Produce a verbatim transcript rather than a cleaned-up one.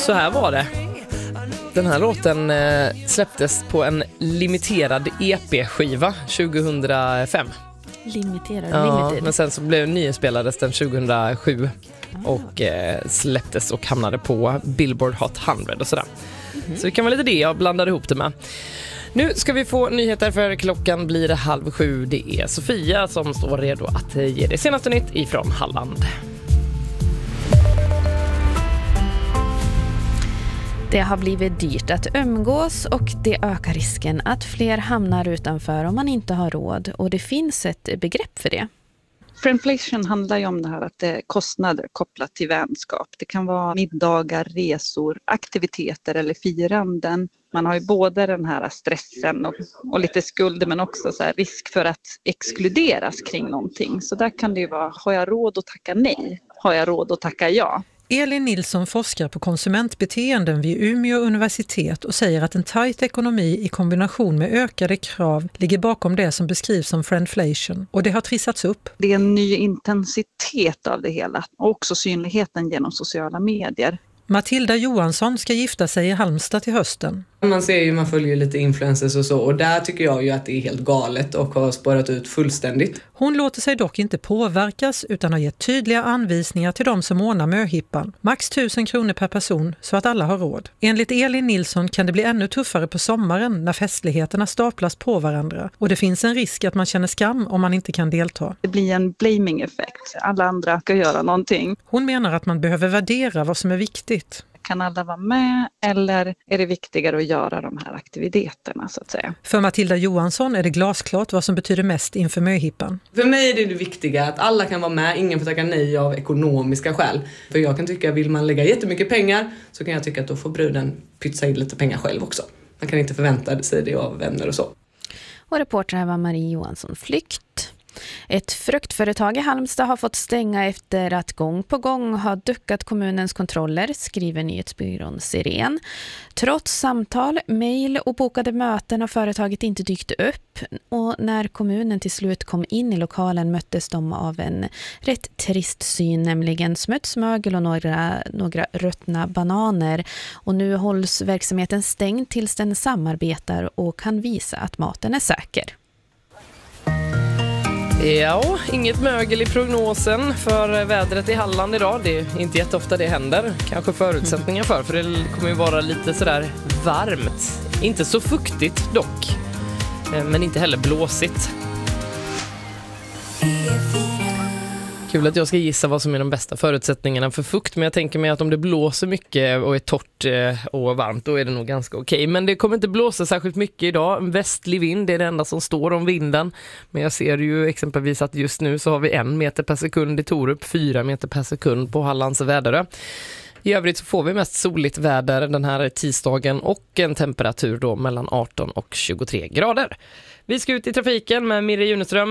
så här var det. Den här låten eh, släpptes på en limiterad E P-skiva tjugohundrafem. Limiterad, ja, limited. Men sen så blev nyinspelades den tjugohundrasju ah. och eh, släpptes och hamnade på Billboard Hot hundra och sådär. Mm-hmm. Så det kan vara lite det jag blandade ihop det med. Nu ska vi få nyheter för klockan blir halv sju. Det är Sofia som står redo att ge det senaste nytt ifrån Halland. Det har blivit dyrt att umgås och det ökar risken att fler hamnar utanför om man inte har råd. Och det finns ett begrepp för det. Friendflation handlar ju om det här att det är kostnader kopplat till vänskap. Det kan vara middagar, resor, aktiviteter eller firanden. Man har ju både den här stressen och, och lite skuld men också så här risk för att exkluderas kring någonting. Så där kan det ju vara, har jag råd att tacka nej? Har jag råd att tacka ja? Elin Nilsson forskar på konsumentbeteenden vid Umeå universitet och säger att en tajt ekonomi i kombination med ökade krav ligger bakom det som beskrivs som friendflation. Och det har trissats upp. Det är en ny intensitet av det hela och också synligheten genom sociala medier. Matilda Johansson ska gifta sig i Halmstad till hösten. Man ser ju, man följer lite influencers och så, och där tycker jag ju att det är helt galet och har spårat ut fullständigt. Hon låter sig dock inte påverkas utan har gett tydliga anvisningar till de som ordnar möhippan. Max tusen kronor per person så att alla har råd. Enligt Elin Nilsson kan det bli ännu tuffare på sommaren när festligheterna staplas på varandra och det finns en risk att man känner skam om man inte kan delta. Det blir en blaming-effekt. Alla andra ska göra någonting. Hon menar att man behöver värdera vad som är viktigt. Kan alla vara med eller är det viktigare att göra de här aktiviteterna så att säga? För Matilda Johansson är det glasklart vad som betyder mest inför möhippan. För mig är det det viktiga att alla kan vara med, ingen får tacka nej av ekonomiska skäl. För jag kan tycka, vill man lägga jättemycket pengar så kan jag tycka att då får bruden pytsa in lite pengar själv också. Man kan inte förvänta sig det av vänner och så. Och reporter här var Marie Johansson Flykt. Ett fruktföretag i Halmstad har fått stänga efter att gång på gång ha duckat kommunens kontroller, skriver nyhetsbyrån Siren. Trots samtal, mejl och bokade möten har företaget inte dykt upp. Och när kommunen till slut kom in i lokalen möttes de av en rätt trist syn, nämligen smutsmögel och några, några ruttna bananer. Och nu hålls verksamheten stängd tills den samarbetar och kan visa att maten är säker. Ja, inget mögel i prognosen för vädret i Halland idag. Det är inte jätteofta det händer. Kanske förutsättningar för, för det kommer ju vara lite sådär varmt. Inte så fuktigt dock, men inte heller blåsigt. Kul att jag ska gissa vad som är de bästa förutsättningarna för fukt, men jag tänker mig att om det blåser mycket och är torrt och varmt då är det nog ganska okej. Men det kommer inte blåsa särskilt mycket idag. En västlig vind, det är det enda som står om vinden. Men jag ser ju exempelvis att just nu så har vi en meter per sekund i Torup, fyra meter per sekund på Hallands Väderö. I övrigt så får vi mest soligt väder den här tisdagen och en temperatur då mellan arton och tjugotre grader. Vi ska ut i trafiken med Mirre Juneström.